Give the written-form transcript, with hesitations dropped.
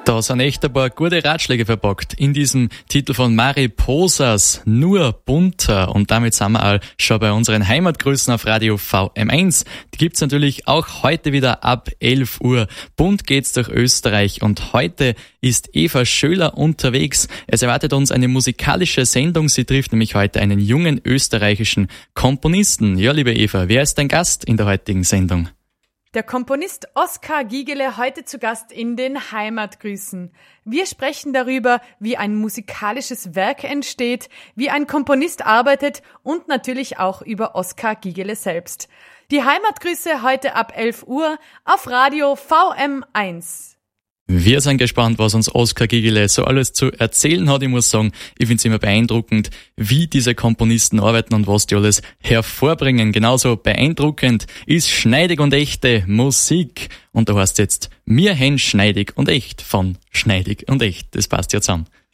Da sind echt ein paar gute Ratschläge verpackt in diesem Titel von Mariposas, nur bunter. Und damit sind wir auch schon bei unseren Heimatgrüßen auf Radio VM1. Die gibt's natürlich auch heute wieder ab 11 Uhr. Bunt geht's durch Österreich und heute ist Eva Schöler unterwegs. Es erwartet uns eine musikalische Sendung. Sie trifft nämlich heute einen jungen österreichischen Komponisten. Ja, liebe Eva, wer ist dein Gast in der heutigen Sendung? Der Komponist Oskar Gigele heute zu Gast in den Heimatgrüßen. Wir sprechen darüber, wie ein musikalisches Werk entsteht, wie ein Komponist arbeitet und natürlich auch über Oskar Gigele selbst. Die Heimatgrüße heute ab 11 Uhr auf Radio VM1. Wir sind gespannt, was uns Oskar Gigele so alles zu erzählen hat. Ich muss sagen, ich finde es immer beeindruckend, wie diese Komponisten arbeiten und was die alles hervorbringen. Genauso beeindruckend ist schneidig und echte Musik. Und da heißt jetzt, mir hen schneidig und echt von schneidig und echt. Das passt ja zusammen.